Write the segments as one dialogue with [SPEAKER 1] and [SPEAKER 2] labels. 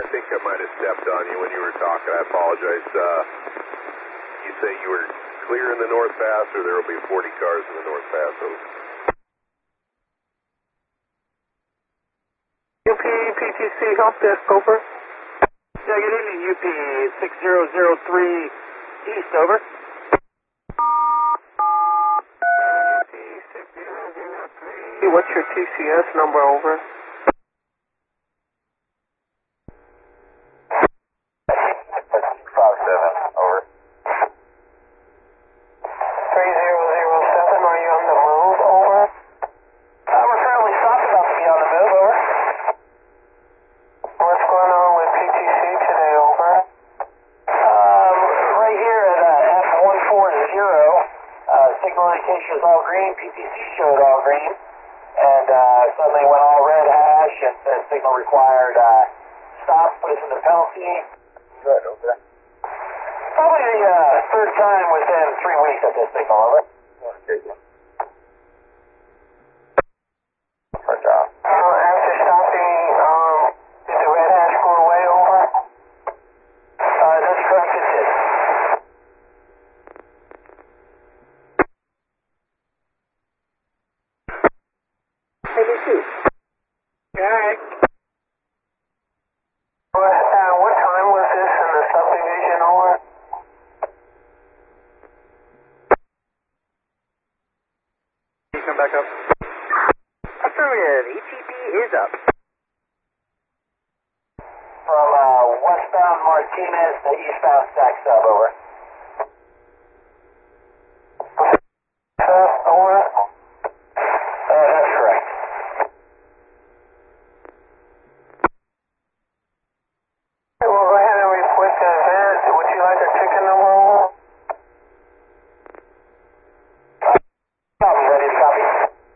[SPEAKER 1] I think I might have stepped on you when you were talking. I apologize. You say you were clear in the North Pass, or there will be 40 cars in the North Pass?
[SPEAKER 2] UP PTC help desk, over.
[SPEAKER 3] Yeah, good evening, UP 6003 East, over.
[SPEAKER 2] What's your TCS number, over?
[SPEAKER 3] Indication was all green, PTC showed all green, and suddenly went all red hash, and signal required stop, put us in the penalty. Good, over. Probably the third time within 3 weeks at this signal, over. Good job.
[SPEAKER 2] After stopping, did the red hash go away, over?
[SPEAKER 3] That's correct, it did.
[SPEAKER 2] Alright. What time was this in the subdivision, over?
[SPEAKER 3] Can you come back up?
[SPEAKER 4] Affirmative, ETP is up.
[SPEAKER 3] From westbound Martinez to eastbound Stack Sub, over.
[SPEAKER 2] Over?
[SPEAKER 3] That's correct.
[SPEAKER 2] We'll go ahead and report the event. Would you like a ticket number, over?
[SPEAKER 3] Copy, ready to copy.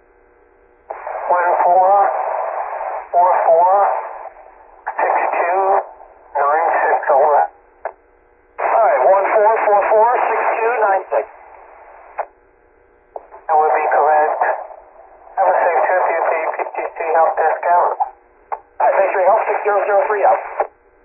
[SPEAKER 2] 14446296, over.
[SPEAKER 3] Alright, 14446296.
[SPEAKER 2] That would be correct. Have a safe trip, UP PTC help desk out.
[SPEAKER 3] Alright, thanks for your help, 6003 out.